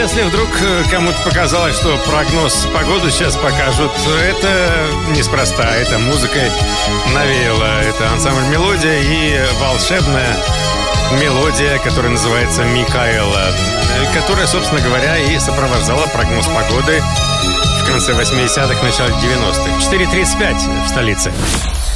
Если вдруг кому-то показалось, что прогноз погоды сейчас покажут, это неспроста. Это музыкой навеяло. Это ансамбль «Мелодия» и волшебная мелодия, которая называется «Микаэла», которая, собственно говоря, и сопровождала прогноз погоды в конце 80-х, начале 90-х. 4:35 в столице.